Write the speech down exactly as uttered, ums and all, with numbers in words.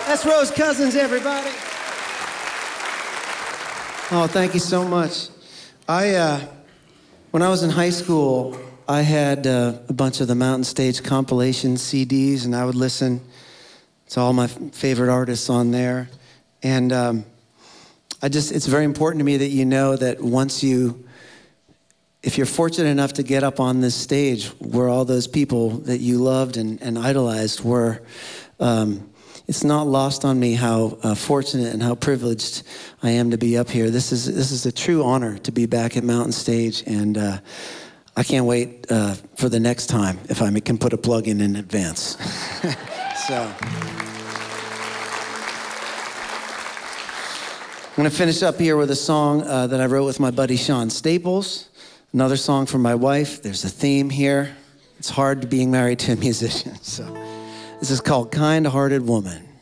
That's Rose Cousins, everybody. Oh, thank you so much. I, uh, when I was in high school, I had uh, a bunch of the Mountain Stage compilation C Ds, and I would listen to all my f- favorite artists on there. And um, I just, it's very important to me that you know that once you, if you're fortunate enough to get up on this stage where all those people that you loved and, and idolized were, um, it's not lost on me how uh, fortunate and how privileged I am to be up here. This is this is a true honor to be back at Mountain Stage, and uh, I can't wait uh, for the next time, if I can put a plug in in advance. So I'm going to finish up here with a song uh, that I wrote with my buddy Sean Staples. Another song for my wife. There's a theme here. It's hard being married to a musician. So this is called Kind-Hearted Woman.